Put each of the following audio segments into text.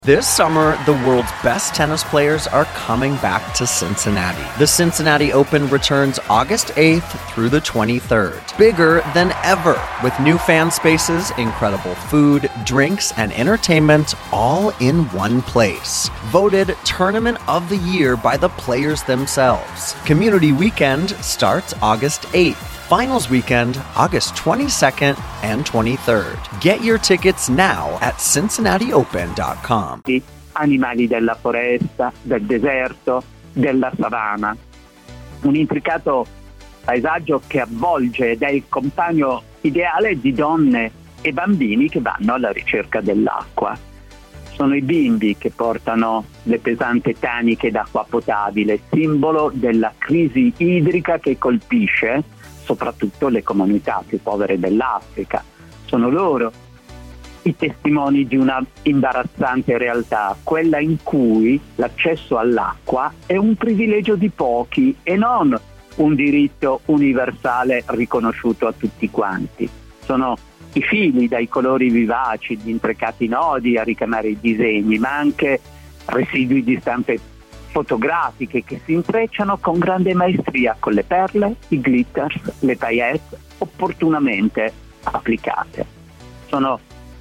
This summer, the world's best tennis players are coming back to Cincinnati. The Cincinnati Open returns August 8th through the 23rd. Bigger than ever, with new fan spaces, incredible food, drinks, and entertainment all in one place. Voted Tournament of the Year by the players themselves. Community Weekend starts August 8th. Finals weekend, August 22nd and 23rd. Get your tickets now at CincinnatiOpen.com. Animali della foresta, del deserto, della savana. Un intricato paesaggio che avvolge ed è il compagno ideale di donne e bambini che vanno alla ricerca dell'acqua. Sono i bimbi che portano le pesanti taniche d'acqua potabile, simbolo della crisi idrica che colpisce soprattutto le comunità più povere dell'Africa. Sono loro i testimoni di una imbarazzante realtà, quella in cui l'accesso all'acqua è un privilegio di pochi e non un diritto universale riconosciuto a tutti quanti. Sono i fili dai colori vivaci, gli intricati nodi a richiamare i disegni, ma anche residui di stampe fotografiche che si intrecciano con grande maestria con le perle, i glitters, le paillettes opportunamente applicate. Sono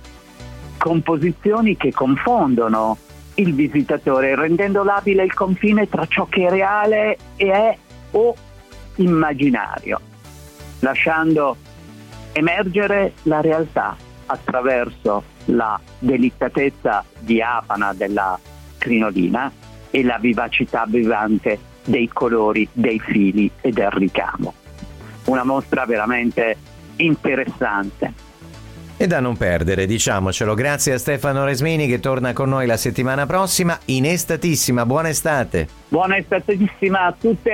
composizioni che confondono il visitatore, rendendo labile il confine tra ciò che è reale e è o immaginario, lasciando emergere la realtà attraverso la delicatezza diafana della crinolina e la vivacità vivante dei colori, dei fili e del ricamo. Una mostra veramente interessante. E da non perdere, diciamocelo. Grazie a Stefano Resmini che torna con noi la settimana prossima in estatissima. Buona estate! Buona estatissima a tutte!